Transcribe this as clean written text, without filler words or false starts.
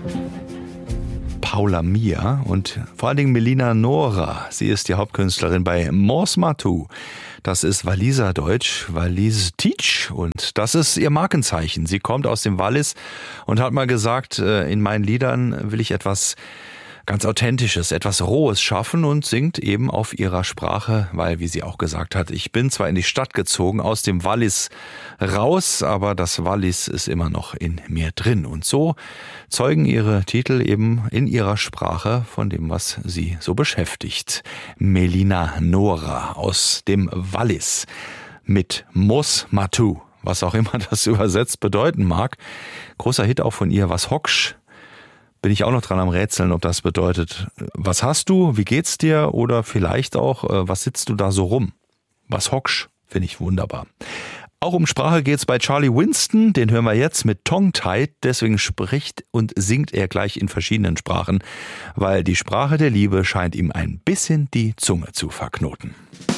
Paula Mia und vor allen Dingen Melina Nora. Sie ist die Hauptkünstlerin bei Mos Matu. Das ist Waliserdeutsch, Walisisch, und das ist ihr Markenzeichen. Sie kommt aus dem Wallis und hat mal gesagt, in meinen Liedern will ich etwas ganz Authentisches, etwas Rohes schaffen, und singt eben auf ihrer Sprache, weil, wie sie auch gesagt hat, ich bin zwar in die Stadt gezogen, aus dem Wallis raus, aber das Wallis ist immer noch in mir drin. Und so zeugen ihre Titel eben in ihrer Sprache von dem, was sie so beschäftigt. Melina Nora aus dem Wallis mit Mos Matu, was auch immer das übersetzt bedeuten mag. Großer Hit auch von ihr, Was hocksch? Bin ich auch noch dran am Rätseln, ob das bedeutet, was hast du, wie geht's dir, oder vielleicht auch, was sitzt du da so rum? Was hocksch? Finde ich wunderbar. Auch um Sprache geht's bei Charlie Winston, den hören wir jetzt mit Tongue-Tied, deswegen spricht und singt er gleich in verschiedenen Sprachen, weil die Sprache der Liebe scheint ihm ein bisschen die Zunge zu verknoten.